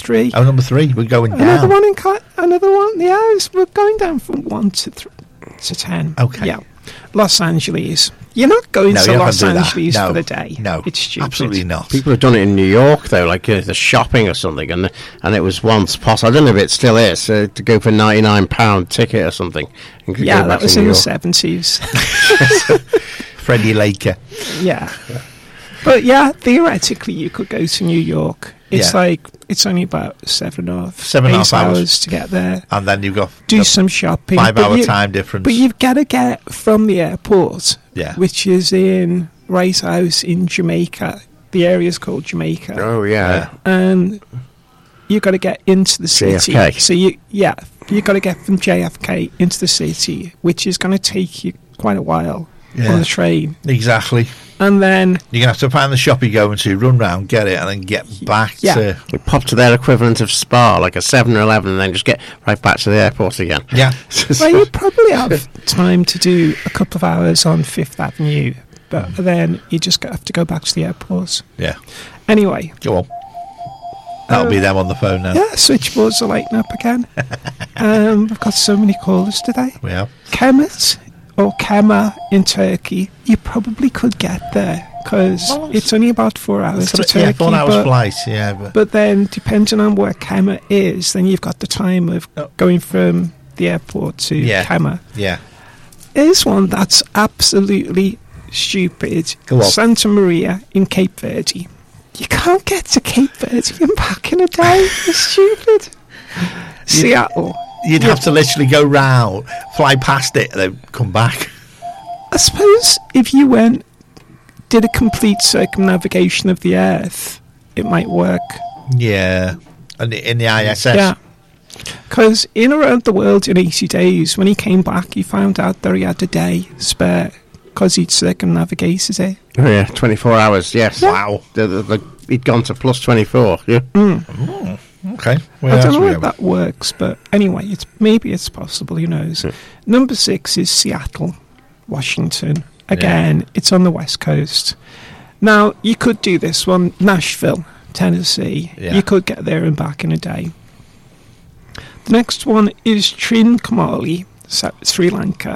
3. Oh, number 3. We're going down. Another one. Yeah, we're going down from 1 to 10. Okay. Yeah. Los Angeles. You're not going to Los Angeles for the day. No, it's stupid. Absolutely not. People have done it in New York, though, like the shopping or something, and it was once possible. I don't know if it still is, to go for £99 ticket or something. Yeah, that was in the 70s. Freddie Laker. Yeah. But yeah, theoretically, you could go to New York. It's it's only about 7.5 hours to get there. And then you've got do some shopping. 5-hour time difference. But you've got to get from the airport, which is in Rice House in Jamaica. The area's called Jamaica. Oh, yeah. And you've got to get into the city. JFK. So you've got to get from JFK into the city, which is going to take you quite a while on the train. Exactly. And then you're going to have to find the shop you're going to, run round, get it, and then get back to... You pop to their equivalent of Spa, like a 7-Eleven, and then just get right back to the airport again. Yeah. Well, you probably have time to do a couple of hours on Fifth Avenue, but then you just have to go back to the airport. Yeah. Anyway. Go on. That'll be them on the phone now. Yeah, switchboards are lighting up again. We've got so many callers today. We have. Kemet or Kema in Turkey, you probably could get there because it's only about 4 hours to Turkey. Yeah, 4 hours flight, But then, depending on where Kema is, then you've got the time of going from the airport to Kema. Yeah. Here's one that's absolutely stupid. Go on. Santa Maria in Cape Verde. You can't get to Cape Verde and back in a day. It's stupid. Seattle. You'd have to literally go round, fly past it, and then come back. I suppose if you did a complete circumnavigation of the Earth, it might work. Yeah. And in the ISS. Yeah. Because in around the world in 80 days, when he came back, he found out that he had a day spare because he'd circumnavigated it. Oh, yeah, 24 hours, yes. Yeah. Wow. He'd gone to plus 24, yeah. Oh, okay. Well, I don't know if that works, but anyway, maybe it's possible, who knows. Number 6 is Seattle, Washington. Again, it's on the West Coast. Now, you could do this one, Nashville, Tennessee. Yeah. You could get there and back in a day. The next one is Trincomalee, Sri Lanka.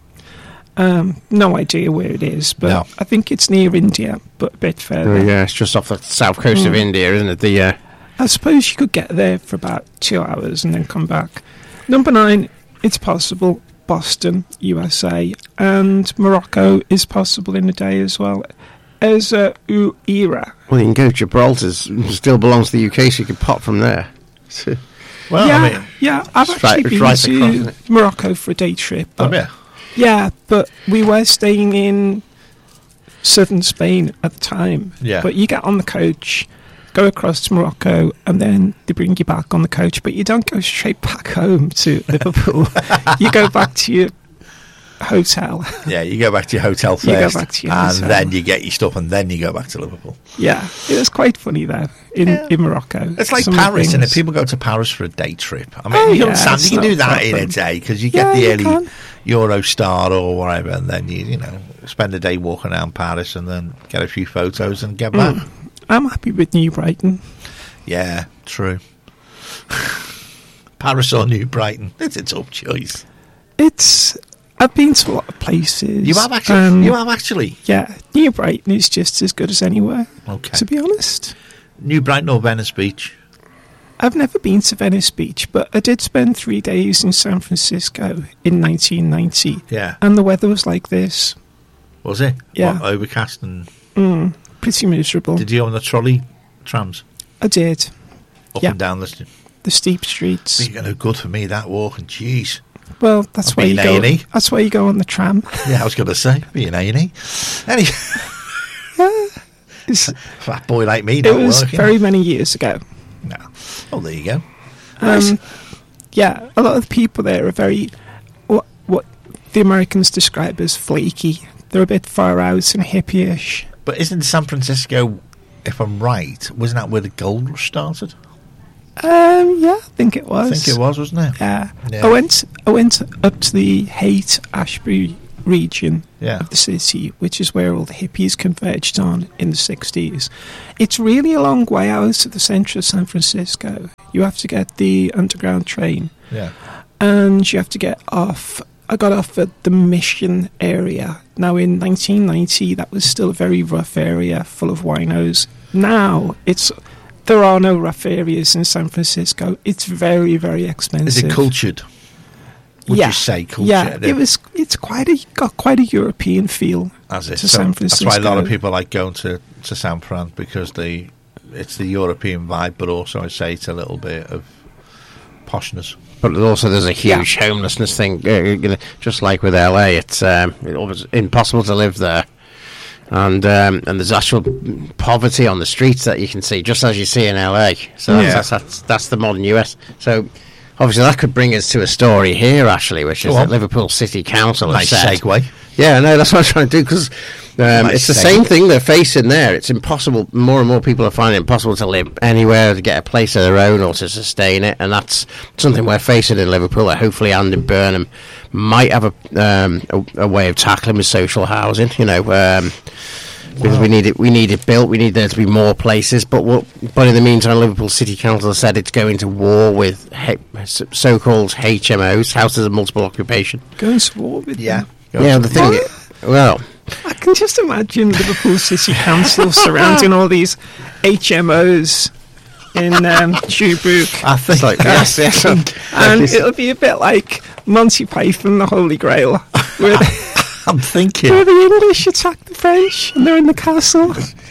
No idea where it is, but I think it's near India, but a bit further. Oh, yeah, it's just off the south coast of India, isn't it? I suppose you could get there for about 2 hours and then come back. Number 9, it's possible, Boston, USA, and Morocco is possible in a day as well. Essaouira. Well, you can go to Gibraltar, still belongs to the UK, so you can pop from there. Well, I've actually been to Morocco for a day trip. Yeah, but we were staying in southern Spain at the time. Yeah. But you get on the coach, go across to Morocco, and then they bring you back on the coach. But you don't go straight back home to Liverpool. You go back to your hotel. Yeah, you go back to your hotel first. You go back to your hotel. And then you get your stuff, and then you go back to Liverpool. Yeah, it was quite funny there in Morocco. It's like Paris, isn't it? People go to Paris for a day trip. I mean, you understand, you can do that in a day because you get the early Eurostar or whatever, and then you spend a day walking around Paris and then get a few photos and get back. I'm happy with New Brighton. Yeah, true. Paris or New Brighton? It's a tough choice. I've been to a lot of places. You have actually? Yeah, New Brighton is just as good as anywhere. Okay. To be honest. New Brighton or Venice Beach? I've never been to Venice Beach, but I did spend 3 days in San Francisco in 1990. Yeah. And the weather was like this. Was it? Yeah. What, overcast and... pretty miserable. Did you go on the trolley trams? I did. Up and down the steep streets. It's no good for me, that walking. Jeez. Well, that's why you go. That's why you go on the tram. Yeah, I was going to say, be an A&E. Anyway, fat boy like me. It was very many years ago. No. Oh, there you go. Nice. Yeah, a lot of the people there are very what the Americans describe as flaky. They're a bit far out and hippie-ish. But isn't San Francisco, if I'm right, wasn't that where the gold rush started? Yeah, I think it was. I think it was, wasn't it? Yeah. I went up to the Haight-Ashbury region of the city, which is where all the hippies converged on in the 60s. It's really a long way out of the centre of San Francisco. You have to get the underground train. Yeah. And you have to get off. I got off at the Mission area. Now, in 1990, that was still a very rough area full of winos. Now, there are no rough areas in San Francisco. It's very, very expensive. Is it cultured? Would you say cultured? Yeah, it's got quite a European feel to San Francisco. That's why a lot of people like going to San Fran, because it's the European vibe, but also I'd say it's a little bit of poshness. But also there's a huge homelessness thing, just like with LA. It's almost impossible to live there. And there's actual poverty on the streets that you can see, just as you see in LA. So that's the modern US. So obviously that could bring us to a story here, actually, which is that Liverpool City Council has said. Nice segue. Yeah, no, that's what I'm trying to do, because it's the same thing they're facing there. It's impossible. More and more people are finding it impossible to live anywhere, to get a place of their own, or to sustain it, and that's something we're facing in Liverpool. That hopefully Andy Burnham might have a way of tackling with social housing. Because we need it built. We need there to be more places. But in the meantime, Liverpool City Council has said it's going to war with so-called HMOs, houses of multiple occupation. Going to war with them? Yeah, the thing. Well, I can just imagine Liverpool City Council surrounding all these HMOs in Shrewsbury. I think yes. And it'll be a bit like Monty Python, the Holy Grail, where I'm thinking where the English attack the French and they're in the castle.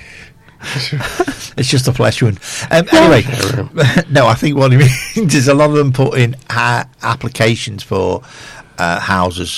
It's just a flesh wound. Anyway, no, I think what he means is a lot of them put in applications for houses.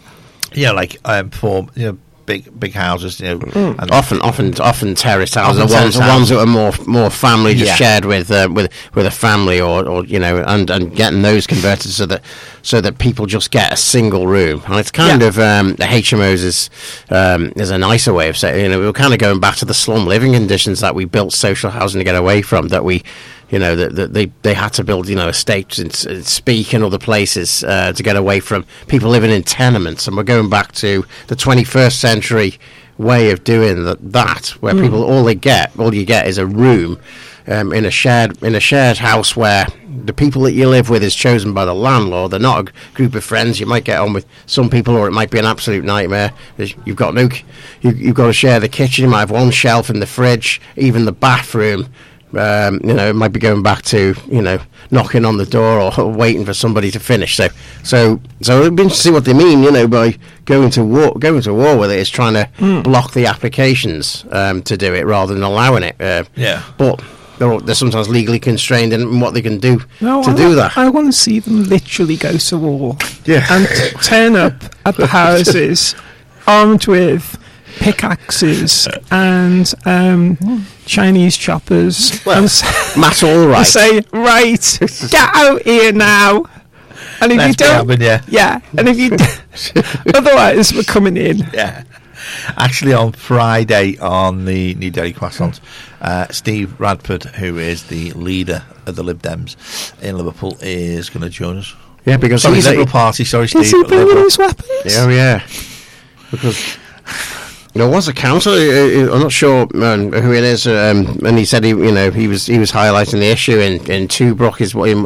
For big houses, and often terraced houses, the ones that are more family, just shared with a family, or and getting those converted so that people just get a single room. And it's kind of the HMOs is a nicer way of saying, we were kind of going back to the slum living conditions that we built social housing to get away from, that we. That they had to build, estates in Speke and other places to get away from people living in tenements, and we're going back to the 21st century way of doing that, where people all you get is a room in a shared house where the people that you live with is chosen by the landlord. They're not a group of friends. You might get on with some people, or it might be an absolute nightmare. You've got to share the kitchen. You might have one shelf in the fridge, even the bathroom. It might be going back to knocking on the door or waiting for somebody to finish. So it'd be interesting to see what they mean. By going to war with it is trying to block the applications to do it rather than allowing it. But they're sometimes legally constrained in what they can do to do that. I want to see them literally go to war. Yeah. And turn up at the houses armed with pickaxes and Chinese choppers. Well, Matt Allwright. And say, right, get out here now. And if you don't, and if you otherwise we're coming in. Yeah. Actually, on Friday on the New Delhi Croissant, Steve Radford, who is the leader of the Lib Dems in Liverpool, is going to join us. Yeah, because he's a Liberal Party. Sorry, Steve. Is he bringing his weapons? Yeah. Because was a councillor. I'm not sure who it is, and he said he was highlighting the issue in Tobruk.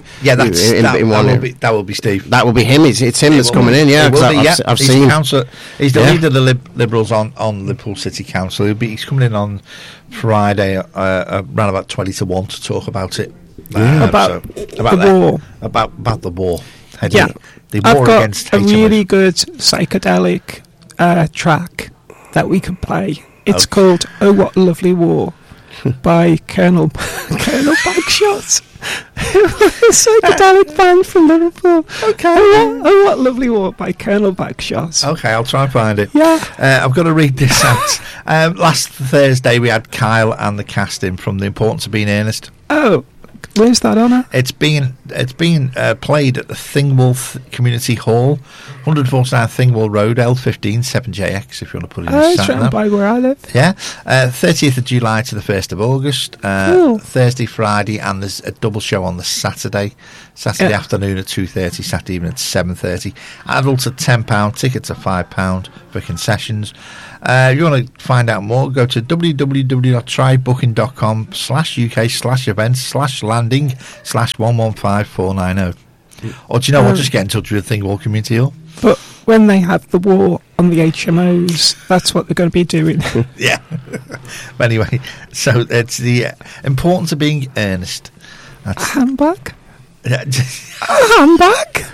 That will be Steve. That will be him. It's him that's coming in. Yeah, I've seen. He's the leader of the Liberals on Liverpool City Council. He's coming in on Friday around about 20 to 1 to talk about it. About the war. The I've war got against a HMOs. really good psychedelic track that we can play. It's called "Oh What a Lovely War" by Colonel Bagshot, a psychedelic band from Liverpool. Okay. Oh What a Lovely War by Colonel Bagshot. Okay, I'll try and find it. Yeah. I've got to read this out. Last Thursday we had Kyle and the casting from The Importance of Being Earnest. Oh, where's that on? It's being played at the Thingwall Community Hall, 149 Thingwall Road, L15 7JX. If you want to put it in the it's round by where I live. Yeah, 30th of July to the 1st of August. Thursday, Friday, and there's a double show on the Saturday afternoon at 2:30, Saturday evening at 7:30. Adults at £10, tickets are £5 for concessions. If you want to find out more, go to www.trybooking.com/UK/events/landing/115490. Or do you know what? Just get in touch with Thingwall Community Hall. But when they have the war on the HMOs, that's what they're going to be doing. Yeah. But anyway, so it's the importance of being earnest. A handbag? Yeah. A handbag?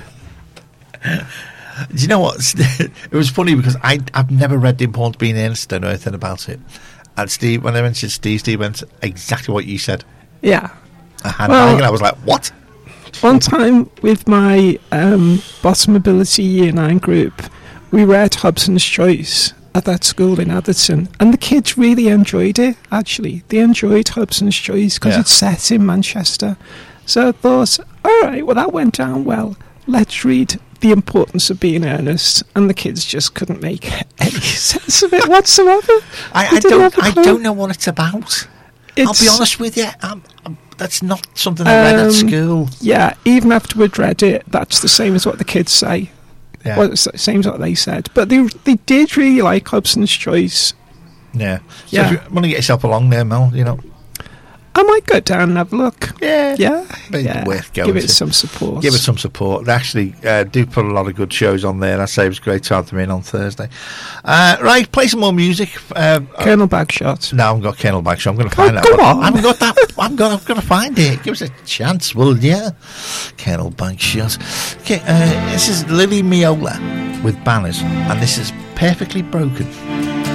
Do you know what? It was funny because I've never read The Importance of Being Earnest. Don't know anything about it. And Steve, when I mentioned Steve went exactly what you said. Yeah. A handbag, and I was like, what? One time with my Bottom Ability Year 9 group, we read Hobson's Choice at that school in Atherton, and the kids really enjoyed it, actually. They enjoyed Hobson's Choice because it's set in Manchester. So I thought, all right, well, that went down well. Let's read The Importance of Being Earnest, and the kids just couldn't make any sense of it whatsoever. I don't know what it's about. I'll be honest with you. That's not something I read at school. Yeah, even after we'd read it, that's the same as what the kids say. Yeah. Well, it's the same as what they said. But they did really like Hobson's Choice. Yeah. So if you want to get yourself along there, Mel, you know. I might go down and have a look. Yeah. Yeah. Worth going Give it to. some support. Give it some support. They actually do put a lot of good shows on there. I say it was great to have them in on Thursday. Right, play some more music. Colonel Bagshot. No, I haven't got Colonel Bagshot. I'm going to find out. Come on. I haven't got that. I'm going to find it. Give us a chance, will ya? Colonel Bagshot. Okay, this is Lily Miola with Banners, and this is Perfectly Broken.